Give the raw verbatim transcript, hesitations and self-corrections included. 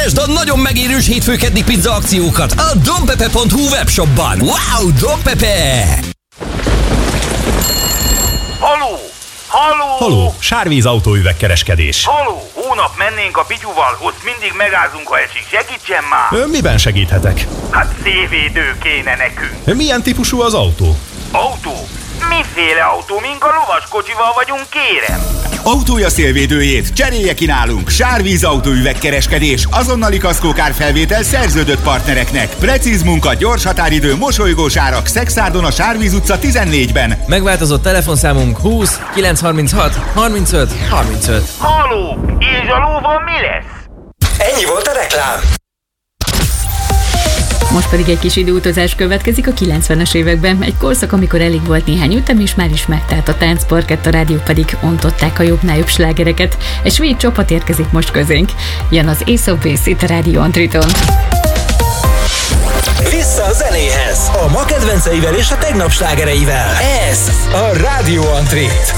Keresd a nagyon megérős hétfőkeddi pizza akciókat a dompepe pont hu webshopban. Wow, Dompepe! Haló! Haló! Haló, Sárvíz autóüvegkereskedés. Haló! Hónap mennénk a Pityuval, ott mindig megázunk, ha esik. Segítsen már! Ön miben segíthetek? Hát szévédő kéne nekünk. Milyen típusú az autó? Autó? Miféle autó? Mink a lovaskocsival vagyunk, kérem? Autója szélvédőjét cserélje ki nálunk. Sárvíz autóüvegkereskedés. Azonnali kaszkókárfelvétel szerződött partnereknek. Precíz munka, gyors határidő, mosolygós árak. Szexárdon a Sárvíz utca tizennégyben. Megváltozott telefonszámunk húsz kilencszázharminchat harmincöt harmincöt. Haló! És a lóval mi lesz? Ennyi volt a reklám. Most pedig egy kis időutazás következik a kilencvenes években. Egy korszak, amikor elég volt néhány ütem, és már is megtelt a táncparkett, a rádiók pedig ontották a jobbnál jobb slágereket. Egy svéd csapat érkezik most közénk. Jön az Ace of Base itt a Rádió Antriton. Vissza a zenéhez. A ma kedvenceivel és a tegnap slágereivel. Ez a Rádió Antrit.